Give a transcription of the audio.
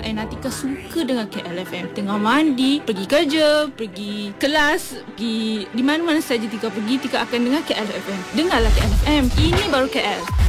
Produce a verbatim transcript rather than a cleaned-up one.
and Atika suka dengan K L F M. Tengah mandi, pergi kerja, pergi kelas, pergi di mana-mana saja Tika pergi, Tika akan dengar K L F M. Dengarlah K L F M. Ini baru K L.